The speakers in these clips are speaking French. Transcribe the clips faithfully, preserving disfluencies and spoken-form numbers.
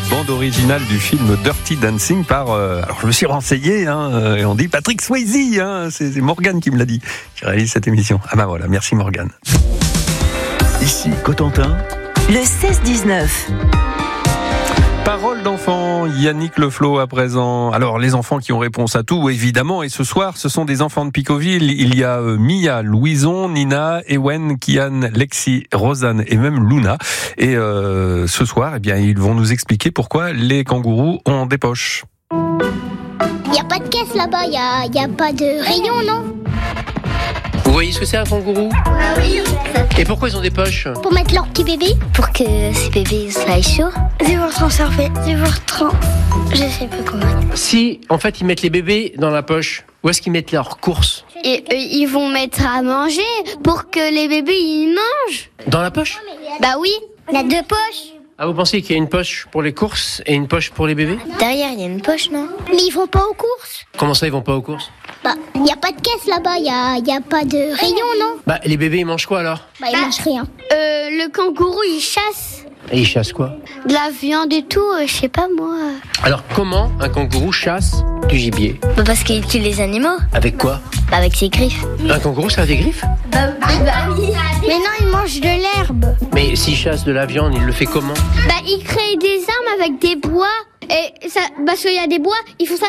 bande originale du film Dirty Dancing par, euh, alors je me suis renseigné, hein, et on dit Patrick Swayze, hein, c'est, c'est Morgane qui me l'a dit, qui réalise cette émission. Ah ben voilà, merci Morgane. Ici Cotentin, le seize dix-neuf. Parole d'enfant, Yannick Leflo à présent. Alors les enfants qui ont réponse à tout, évidemment, et ce soir ce sont des enfants de Picauville. Il y a euh, Mia, Louison, Nina, Ewen, Kian, Lexi, Rosanne et même Luna. Et euh, ce soir, eh bien, ils vont nous expliquer pourquoi les kangourous ont des poches. Il n'y a pas de caisse là-bas, il n'y a, y a pas de rayon, non? Vous voyez ce que c'est un kangourou? Ah oui. Et pourquoi ils ont des poches? Pour mettre leur petit bébé. Pour que ces bébés soient chauds. C'est pour transformer, c'est pour trans... Je sais pas comment. Si, en fait, ils mettent les bébés dans la poche, où est-ce qu'ils mettent leurs courses? Et euh, ils vont mettre à manger pour que les bébés ils mangent. Dans la poche? Bah oui. Il y a deux poches. Ah, vous pensez qu'il y a une poche pour les courses et une poche pour les bébés? Derrière il y a une poche, non? Mais ils vont pas aux courses. Comment ça, ils vont pas aux courses? Bah, il n'y a pas de caisse là-bas, il n'y a, y a pas de rayon, non? Bah, les bébés, ils mangent quoi alors? Bah, ils mangent rien. Euh, le kangourou il chasse Et ils chassent quoi? de la viande et tout, euh, je sais pas moi. Alors, comment un kangourou chasse du gibier? Bah parce qu'il tue les animaux. Avec quoi? Bah avec ses griffes. Un kangourou, ça a des griffes? Bah, oui. Mais non, ils mangent de l'herbe. Mais s'il chasse de la viande, il le fait comment? Bah il crée des armes avec des bois. Et ça, parce qu'il y a des bois, ils font ça.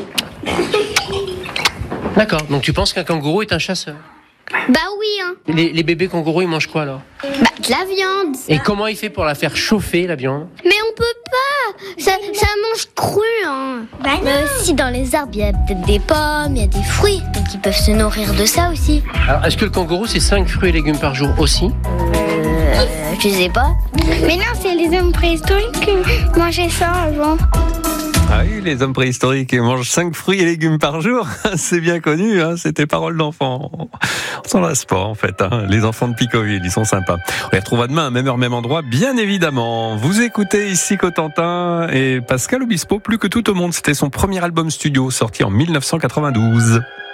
D'accord, donc tu penses qu'un kangourou est un chasseur? Bah oui, hein. Les, les bébés kangourous, ils mangent quoi alors? Bah de la viande. Et comment il fait pour la faire chauffer, la viande? Mais on peut pas. Ça, ça mange cru, hein. Bah non. Mais aussi dans les arbres, il y a peut-être des pommes, il y a des fruits. Donc ils peuvent se nourrir de ça aussi. Alors, est-ce que le kangourou, c'est cinq fruits et légumes par jour aussi? Euh, je sais pas. Mais non, c'est les hommes préhistoriques qui mangeaient ça avant. Ah oui, les hommes préhistoriques ils mangent cinq fruits et légumes par jour, c'est bien connu, hein, c'était parole d'enfant. On s'en lasse pas en fait, hein. Les enfants de Picauville, ils sont sympas. On les retrouve à demain, même heure, même endroit, bien évidemment. Vous écoutez ici Cotentin et Pascal Obispo, plus que tout au monde, c'était son premier album studio sorti en mille neuf cent quatre-vingt-douze.